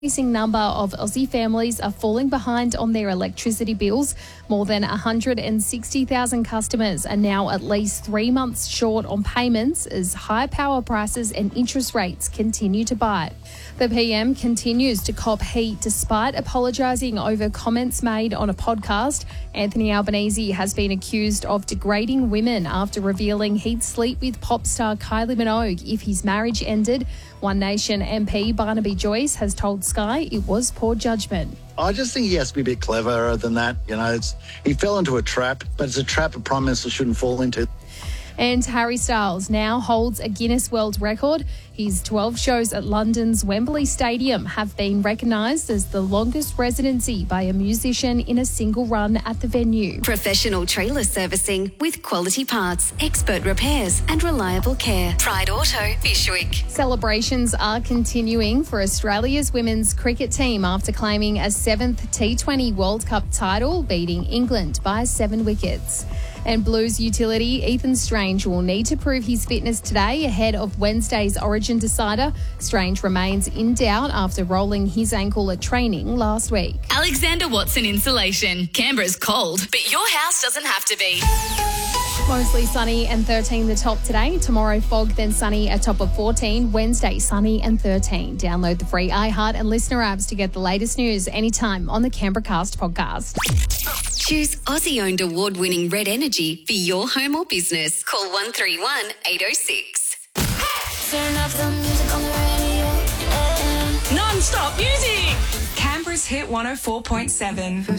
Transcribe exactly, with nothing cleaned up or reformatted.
increasing number of Aussie families are falling behind on their electricity bills. More than one hundred sixty thousand customers are now at least three months short on payments as high power prices and interest rates continue to bite. The P M continues to cop heat despite apologising over comments made on a podcast. Anthony Albanese has been accused of degrading women after revealing he'd sleep with pop star Kylie Minogue if his marriage ended. One Nation M P Barnaby Joyce has told Sky it was poor judgment. I just think he has to be a bit cleverer than that. You know, it's, he fell into a trap, but it's a trap a Prime Minister shouldn't fall into. And Harry Styles now holds a Guinness World Record. His twelve shows at London's Wembley Stadium have been recognised as the longest residency by a musician in a single run at the venue. Professional trailer servicing with quality parts, expert repairs and reliable care. Pride Auto, Fishwick. Celebrations are continuing for Australia's women's cricket team after claiming a seventh T twenty World Cup title, beating England by seven wickets. And Blues utility Ethan Strange will need to prove his fitness today ahead of Wednesday's Origin decider. Strange remains in doubt after rolling his ankle at training last week. Alexander Watson Insulation. Canberra's cold, but your house doesn't have to be. Mostly sunny and thirteen the top today. Tomorrow fog, then sunny, a top of fourteen. Wednesday sunny and thirteen. Download the free iHeart and Listener apps to get the latest news anytime on the Canberra Cast podcast. Choose Aussie-owned award-winning Red Energy for your home or business. Call one three one, eight oh six. Turn up the music on the radio. Yeah. Non-stop music. Canberra's Hit one oh four point seven.